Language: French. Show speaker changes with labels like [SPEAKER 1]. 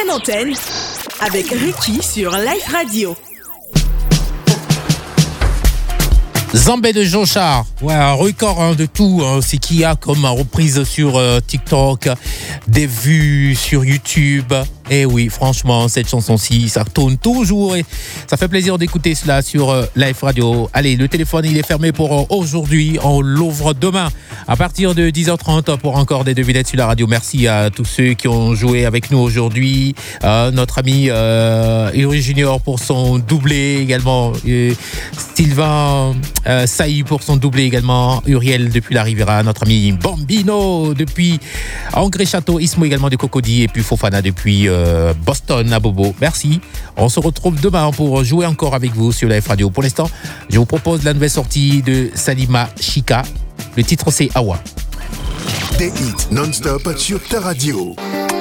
[SPEAKER 1] en antenne avec Ricky sur Life Radio.
[SPEAKER 2] Zambé de Jochard, ouais, un record de tout, c'est qu'il y a comme reprise sur TikTok, des vues sur YouTube. Et oui, franchement, cette chanson-ci, ça tourne toujours et ça fait plaisir d'écouter cela sur Life Radio. Allez, le téléphone, il est fermé pour aujourd'hui. On l'ouvre demain à partir de 10h30 pour encore des devinettes sur la radio. Merci à tous ceux qui ont joué avec nous aujourd'hui. Notre ami Uri Junior pour son doublé également. Sylvain Saï pour son doublé également. Uriel depuis la Riviera. Notre ami Bambino depuis Angré Château. Ismo également de Cocody. Et puis Fofana depuis Boston à Bobo. Merci. On se retrouve demain pour jouer encore avec vous sur Life Radio. Pour l'instant, je vous propose la nouvelle sortie de Salima Chika. Le titre c'est Awa.
[SPEAKER 3] Des hits non-stop sur ta radio.